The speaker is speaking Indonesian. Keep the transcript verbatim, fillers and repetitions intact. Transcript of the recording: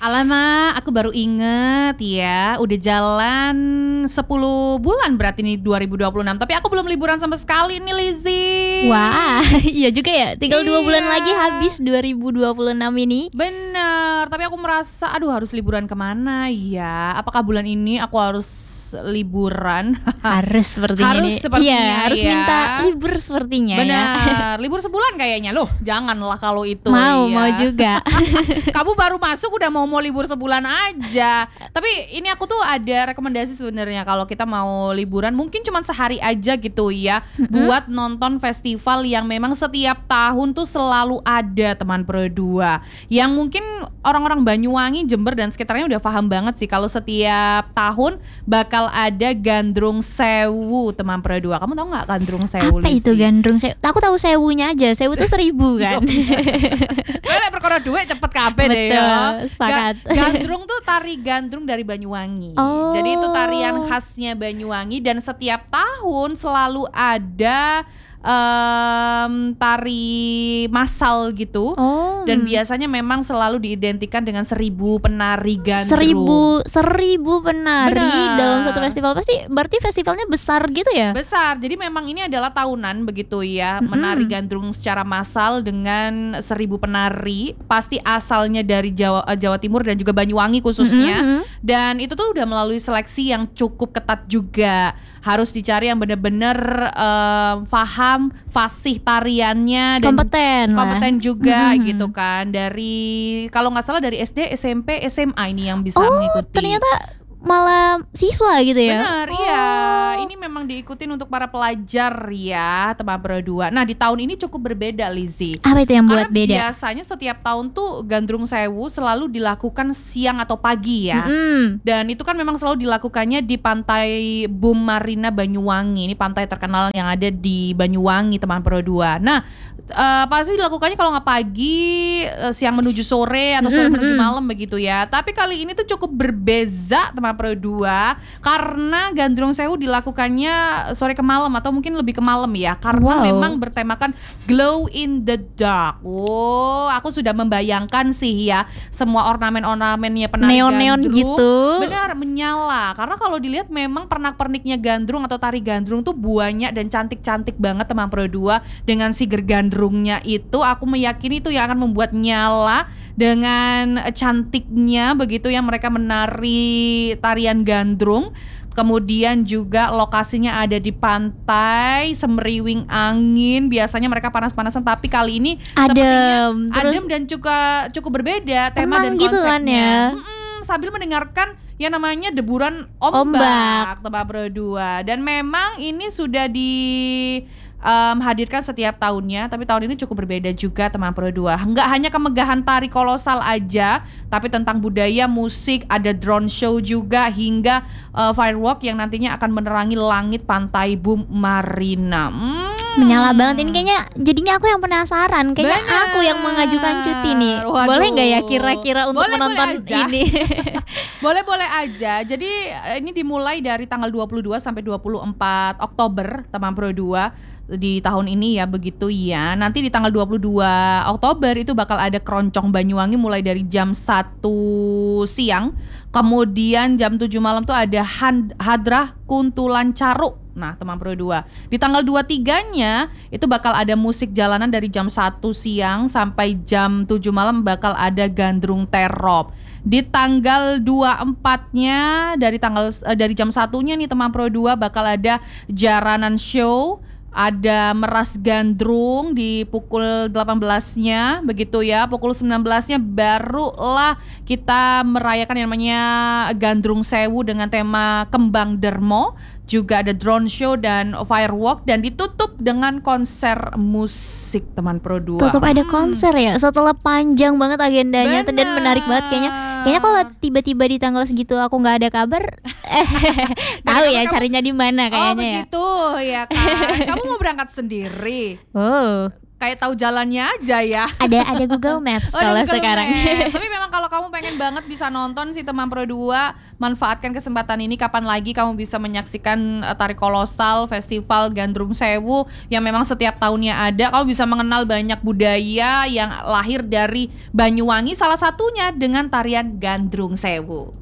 Alamak, aku baru inget ya, udah jalan sepuluh bulan berarti nih dua ribu dua puluh enam. Tapi aku belum liburan sama sekali nih Lizzy. Wah, iya juga ya, tinggal dua Iya. bulan lagi habis dua ribu dua puluh enam ini. Bener, tapi aku merasa aduh harus liburan kemana ya. Apakah bulan ini aku harus liburan? Harus sepertinya Harus nih. sepertinya, Iya, harus ya. minta libur sepertinya ya. Bener, libur sebulan kayaknya. Loh janganlah kalau itu. Mau, iya. mau juga. Kamu baru masuk udah mau mau libur sebulan aja. Tapi ini aku tuh ada rekomendasi sebenarnya kalau kita mau liburan mungkin cuma sehari aja gitu ya, Mm-mm. buat nonton festival yang memang setiap tahun tuh selalu ada teman Pro dua. Yang mungkin orang-orang Banyuwangi, Jember dan sekitarnya udah paham banget sih kalau setiap tahun bakal ada Gandrung Sewu teman Pro dua. Kamu tahu nggak Gandrung Sewu? Apa Lizzy? itu Gandrung Sewu? Aku tahu sewunya aja. Sewu tuh seribu kan. Lek perkara duit cepet kabeh deh Betul, ya. sepakat. Ga- Gandrung tuh tari gandrung dari Banyuwangi. Oh. Jadi itu tarian khasnya Banyuwangi dan setiap tahun selalu ada em, tari massal gitu. Oh. Dan biasanya memang selalu diidentikan dengan seribu penari gandrung. seribu seribu penari Benar. dalam satu festival, pasti berarti festivalnya besar gitu ya? Besar, jadi memang ini adalah tahunan begitu ya. Mm-mm. Menari gandrung secara massal dengan seribu penari. Pasti asalnya dari Jawa, eh, Jawa Timur dan juga Banyuwangi khususnya. Mm-mm. Dan itu tuh udah melalui seleksi yang cukup ketat juga. Harus dicari yang benar-benar eh, paham, fasih tariannya dan Kompeten lah. kompeten juga Mm-mm. gitu kan. Dari kalau nggak salah dari S D, S M P, S M A ini yang bisa Oh, mengikuti. ternyata malah siswa gitu ya? Benar, Oh. iya. Ini memang diikutin untuk para pelajar ya, teman Pro dua. Nah, di tahun ini cukup berbeda, Lizzy. Apa itu yang buat Karena beda? biasanya setiap tahun tuh Gandrung Sewu selalu dilakukan siang atau pagi ya. Mm-mm. Dan itu kan memang selalu dilakukannya di pantai Bum Marina Banyuwangi. Ini pantai terkenal yang ada di Banyuwangi, teman Pro dua. Nah, eh, pasti dilakukannya kalau nggak pagi, eh, siang menuju sore atau sore Mm-mm. menuju malam begitu ya. Tapi kali ini tuh cukup berbeza, teman Pro dua, karena Gandrung Sewu dilakukannya sore ke malam atau mungkin lebih ke malam ya. Karena Wow. memang bertemakan glow in the dark. Wow, aku sudah membayangkan sih ya semua ornamen-ornamennya penari Neon-neon gandrung. gitu. Benar, menyala. Karena kalau dilihat memang pernak-perniknya gandrung atau tari gandrung tuh banyak dan cantik-cantik banget teman Pro dua. Dengan si gergandrungnya itu aku meyakini itu yang akan membuat nyala dengan cantiknya begitu yang mereka menari tarian gandrung. Kemudian juga lokasinya ada di pantai, semeriwing angin. Biasanya mereka panas-panasan, tapi kali ini sepertinya Adem, terus adem dan juga cukup berbeda tema dan tenang gitu kan konsepnya. ya. Mm-mm, sambil mendengarkan yang namanya deburan ombak, Ombak. Tebak Pro dua. Dan memang ini sudah di em, hadirkan setiap tahunnya, tapi tahun ini cukup berbeda juga teman Pro dua. Enggak hanya kemegahan tari kolosal aja, tapi tentang budaya, musik, ada drone show juga hingga eh, firework yang nantinya akan menerangi langit pantai Bum Marina. Hmm. Menyala banget ini, kayaknya jadinya aku yang penasaran. Kayaknya Bener. aku yang mengajukan cuti nih. Waduh. Boleh nggak ya kira-kira untuk Boleh, menonton boleh aja. ini? Boleh-boleh aja. Jadi eh, ini dimulai dari tanggal dua puluh dua sampai dua puluh empat Oktober teman Pro dua di tahun ini ya, begitu ya. Nanti di tanggal dua puluh dua Oktober itu bakal ada keroncong Banyuwangi mulai dari jam satu siang. Kemudian jam tujuh malam tuh ada Han- Hadrah Kuntulan Caruk. Nah, teman Pro dua. Di tanggal dua puluh tiga-nya itu bakal ada musik jalanan dari jam satu siang sampai jam tujuh malam bakal ada Gandrung Terop. Di tanggal dua puluh empat-nya dari tanggal eh, dari jam satunya nih teman Pro dua bakal ada Jaranan Show. Ada Meras Gandrung di pukul delapan belas-nya begitu ya. Pukul sembilan belas-nya barulah kita merayakan yang namanya Gandrung Sewu dengan tema Kembang Dermo. Juga ada drone show dan firework, dan ditutup dengan konser musik teman Pro dua. Tutup ada Hmm. konser ya. Setelah panjang banget agendanya tuh, dan Benar. menarik banget kayaknya. Kayaknya kalau tiba-tiba di tanggal segitu aku nggak ada kabar, eh, tahu ya kamu- carinya di mana Oh kayaknya ya. begitu ya kan. Kamu mau berangkat sendiri, Oh, kayak tahu jalannya aja ya. ada ada Google Maps Oh, ada kalau Google sekarang. Maps. Tapi memang kalau kamu pengen pengen banget bisa nonton si Teman Pro dua. Manfaatkan kesempatan ini, kapan lagi kamu bisa menyaksikan uh, Tari Kolosal Festival Gandrung Sewu yang memang setiap tahunnya ada. Kamu bisa mengenal banyak budaya yang lahir dari Banyuwangi, salah satunya dengan tarian Gandrung Sewu.